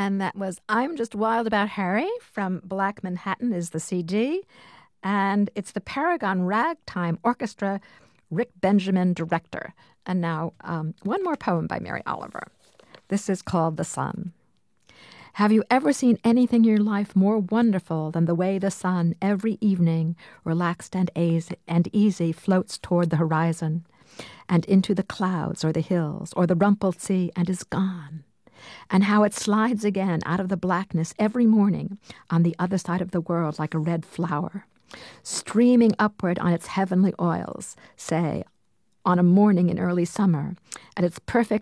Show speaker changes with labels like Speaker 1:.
Speaker 1: And that was I'm Just Wild About Harry from Black Manhattan is the CD. And it's the Paragon Ragtime Orchestra, Rick Benjamin director. And now one more poem by Mary Oliver. This is called The Sun. Have you ever seen anything in your life more wonderful than the way the sun every evening, relaxed and easy, floats toward the horizon and into the clouds or the hills or the rumpled sea and is gone? And how it slides again out of the blackness every morning on the other side of the world like a red flower, streaming upward on its heavenly oils, say, on a morning in early summer, at its perfect